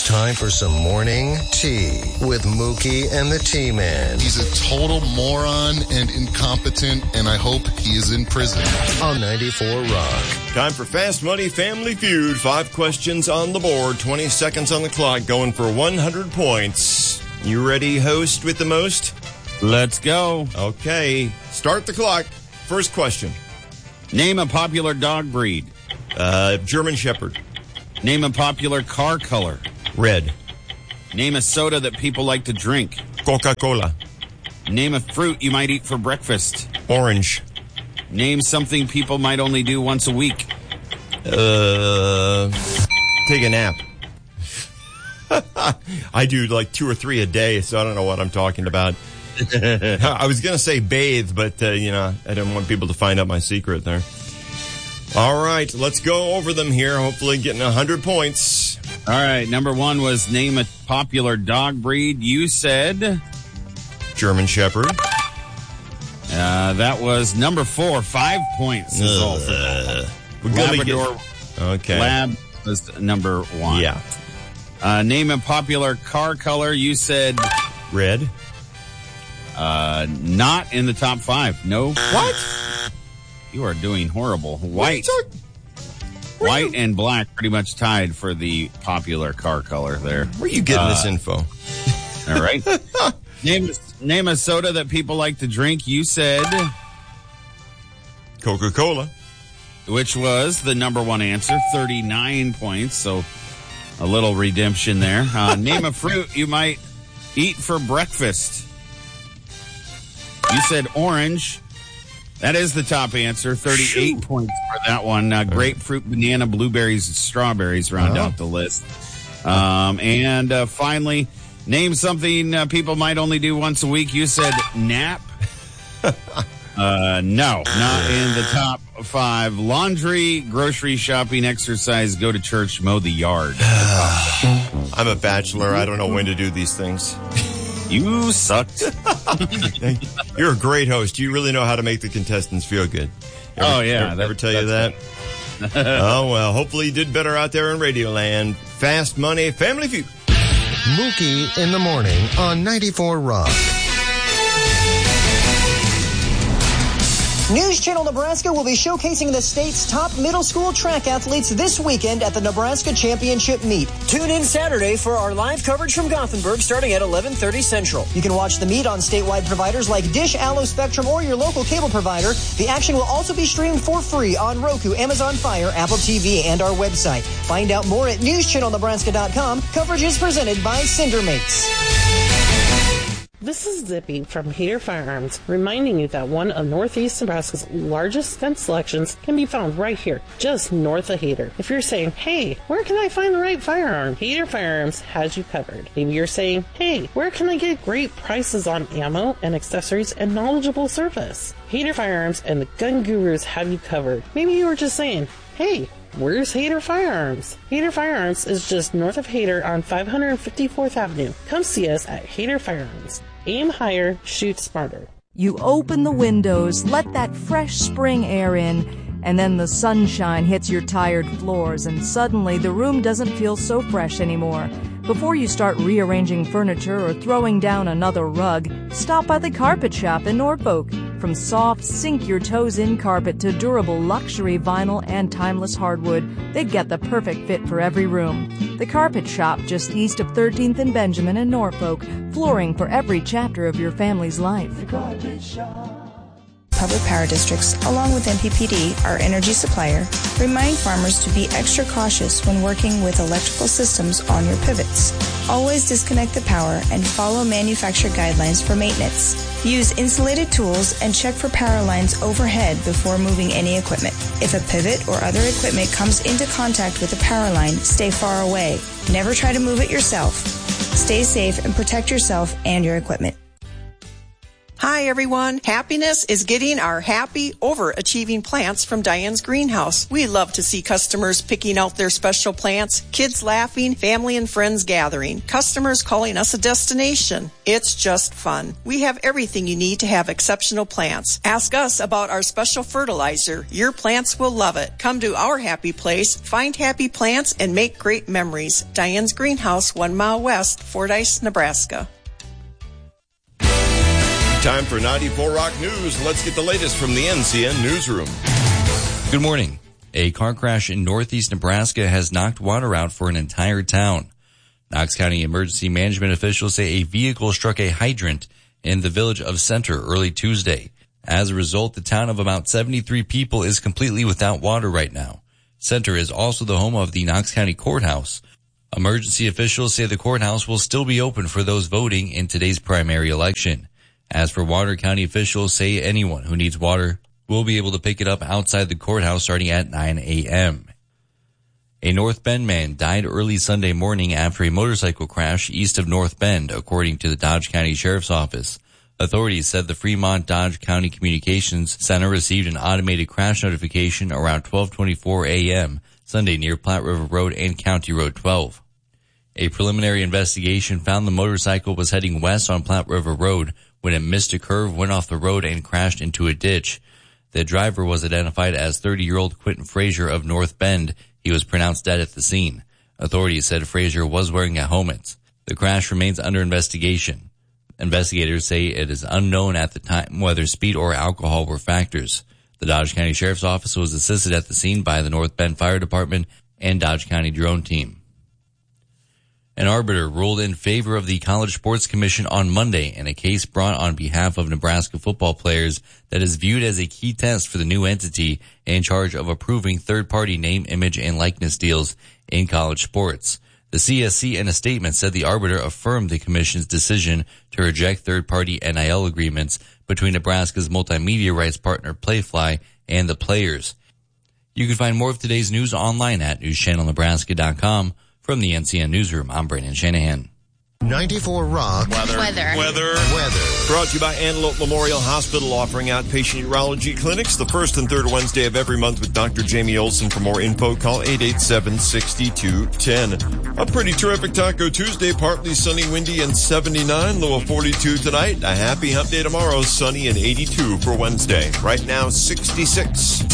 time for some morning tea with Mookie and the T-Man. He's a total moron and incompetent, and I hope he is in prison. On 94 Rock. Time for Fast Money Family Feud. 5 questions on the board, 20 seconds on the clock, going for 100 points. You ready, host with the most? Let's go. Okay, start the clock. First question. Name a popular dog breed. German Shepherd. Name a popular car color. Red. Name a soda that people like to drink. Coca-Cola. Name a fruit you might eat for breakfast. Orange. Name something people might only do once a week. Take a nap. I do like 2 or 3 a day, so I don't know what I'm talking about. I was going to say bathe, but, I didn't want people to find out my secret there. All right, let's go over them here, hopefully getting 100 points. All right, number 1 was name a popular dog breed. You said? German Shepherd. That was number 4, 5 points. Labrador. Okay. Lab was number 1. Yeah. Name a popular car color. You said? Red. Not in the top 5. No. What? You are doing horrible. White and black pretty much tied for the popular car color there. Where are you getting this info? All right. Name a soda that people like to drink. You said? Coca-Cola. Which was the number 1 answer, 39 points. So a little redemption there. Name a fruit you might eat for breakfast. You said orange. That is the top answer. 38 points for that one. Grapefruit, banana, blueberries, and strawberries round out the list. And finally, name something people might only do once a week. You said nap. No, not in the top 5. Laundry, grocery shopping, exercise, go to church, mow the yard. I'm a bachelor. I don't know when to do these things. You sucked. You're a great host. You really know how to make the contestants feel good. Ever tell you that? Oh, well, hopefully you did better out there in Radioland. Fast Money Family Feud. Mookie in the morning on 94 Rock. News Channel Nebraska will be showcasing the state's top middle school track athletes this weekend at the Nebraska Championship Meet. Tune in Saturday for our live coverage from Gothenburg starting at 11:30 Central. You can watch the meet on statewide providers like Dish, Allo, Spectrum, or your local cable provider. The action will also be streamed for free on Roku, Amazon Fire, Apple TV, and our website. Find out more at newschannelnebraska.com. Coverage is presented by Cindermates. This is Zippy from Hader Firearms, reminding you that one of Northeast Nebraska's largest gun selections can be found right here, just north of Hader. If you're saying, hey, where can I find the right firearm? Hader Firearms has you covered. Maybe you're saying, hey, where can I get great prices on ammo and accessories and knowledgeable service? Hader Firearms and the Gun Gurus have you covered. Maybe you were just saying, hey, where's Hader Firearms? Hader Firearms is just north of Hader on 554th Avenue. Come see us at Hader Firearms. Aim higher, shoot smarter. You open the windows, let that fresh spring air in, and then the sunshine hits your tired floors, and suddenly the room doesn't feel so fresh anymore. Before you start rearranging furniture or throwing down another rug, stop by the Carpet Shop in Norfolk. From soft, sink-your-toes-in carpet to durable luxury vinyl and timeless hardwood, they've got the perfect fit for every room. The Carpet Shop, just east of 13th and Benjamin in Norfolk, flooring for every chapter of your family's life. The Carpet Shop. Public Power Districts, along with MPPD, our energy supplier, remind farmers to be extra cautious when working with electrical systems on your pivots. Always disconnect the power and follow manufacturer guidelines for maintenance. Use insulated tools and check for power lines overhead before moving any equipment. If a pivot or other equipment comes into contact with a power line, stay far away. Never try to move it yourself. Stay safe and protect yourself and your equipment. Hi, everyone. Happiness is getting our happy, overachieving plants from Diane's Greenhouse. We love to see customers picking out their special plants, kids laughing, family and friends gathering, customers calling us a destination. It's just fun. We have everything you need to have exceptional plants. Ask us about our special fertilizer. Your plants will love it. Come to our happy place, find happy plants, and make great memories. Diane's Greenhouse, 1 mile west, Fordyce, Nebraska. Time for 94 Rock News. Let's get the latest from the NCN Newsroom. Good morning. A car crash in northeast Nebraska has knocked water out for an entire town. Knox County emergency management officials say a vehicle struck a hydrant in the village of Center early Tuesday. As a result, the town of about 73 people is completely without water right now. Center is also the home of the Knox County Courthouse. Emergency officials say the courthouse will still be open for those voting in today's primary election. As for water, county officials say anyone who needs water will be able to pick it up outside the courthouse starting at 9 a.m. A North Bend man died early Sunday morning after a motorcycle crash east of North Bend, according to the Dodge County Sheriff's Office. Authorities said the Fremont Dodge County Communications Center received an automated crash notification around 12:24 a.m. Sunday near Platte River Road and County Road 12. A preliminary investigation found the motorcycle was heading west on Platte River Road when it missed a curve, went off the road, and crashed into a ditch. The driver was identified as 30-year-old Quentin Frazier of North Bend. He was pronounced dead at the scene. Authorities said Frazier was wearing a helmet. The crash remains under investigation. Investigators say it is unknown at the time whether speed or alcohol were factors. The Dodge County Sheriff's Office was assisted at the scene by the North Bend Fire Department and Dodge County drone team. An arbiter ruled in favor of the College Sports Commission on Monday in a case brought on behalf of Nebraska football players that is viewed as a key test for the new entity in charge of approving third-party name, image, and likeness deals in college sports. The CSC in a statement said the arbiter affirmed the commission's decision to reject third-party NIL agreements between Nebraska's multimedia rights partner Playfly and the players. You can find more of today's news online at newschannelnebraska.com. From the NCN Newsroom, I'm Brandon Shanahan. 94 Rock. Weather. Brought to you by Antelope Memorial Hospital, offering outpatient urology clinics the first and third Wednesday of every month with Dr. Jamie Olson. For more info, call 887-6210. A pretty terrific Taco Tuesday, partly sunny, windy, and 79, low of 42 tonight. A happy hump day tomorrow, sunny and 82 for Wednesday. Right now, 66.